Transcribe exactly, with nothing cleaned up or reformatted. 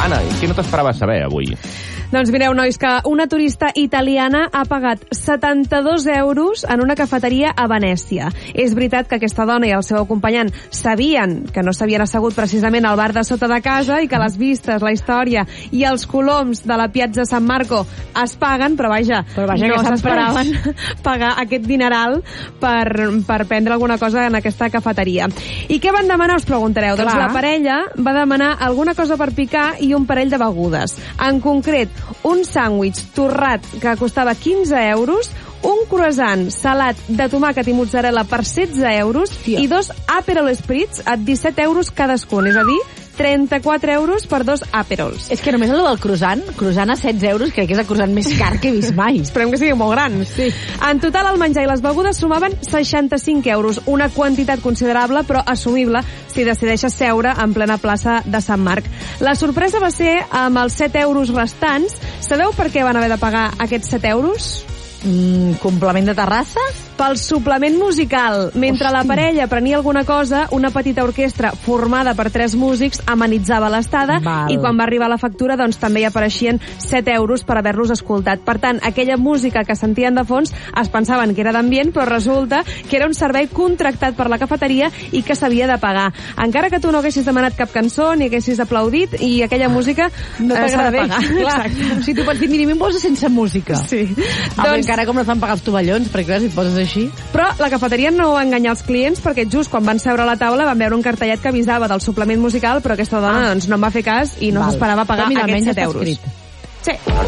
Anna, què no t'esperaves saber avui? Doncs mireu, nois, que una turista italiana ha pagat setanta-dos euros en una cafeteria a Venècia. És veritat que aquesta dona i el seu acompanyant sabien que no s'havien assegut precisament al bar de sota de casa i que les vistes, la història i els coloms de la Piazza San Marco es paguen, però vaja, però vaja no s'esperaven pagar aquest dineral per, per prendre alguna cosa en aquesta cafeteria. I què van demanar, us preguntareu? Clar. Doncs la parella va demanar alguna cosa per picar i un parell de begudes. En concret, un sàndwich torrat que costava quinze euros, un croissant salat de tomàquet i mozzarella per setze euros Tia. i dos Aperol Spritz a disset euros cadascun, és a dir, trenta-quatre euros per dos Aperols. És que només el del croissant, croissant a setze euros, crec que és el croissant més car que he vist mai. Esperem que sigui molt gran. Sí. En total, el menjar i les begudes sumaven seixanta-cinc euros, una quantitat considerable però assumible si decideixes seure en plena plaça de Sant Marc. La sorpresa va ser amb els set euros restants. Sabeu per què van haver de pagar aquests set euros? Mm, complement de terrassa? Pel suplement musical. Mentre Hosti. la parella prenia alguna cosa, una petita orquestra formada per tres músics amenitzava l'estada i quan va arribar la factura doncs també hi apareixien set euros per haver-los escoltat. Per tant, aquella música que sentien de fons es pensaven que era d'ambient, però resulta que era un servei contractat per la cafeteria i que s'havia de pagar. Encara que tu no haguessis demanat cap cançó ni haguessis aplaudit i aquella música no eh, s'ha de pagar. Exacte. O sigui, tu pots dir, mira, em posa sense música. Sí. Doncs... encara com no fan pagar els tovallons, perquè clar, si et poses així... Però la cafeteria no va enganyar els clients perquè just quan van seure a la taula van veure un cartellet que avisava del suplement musical, però aquesta dona ah. doncs, no en va fer cas i no s'esperava pagar aquests set euros. Sí.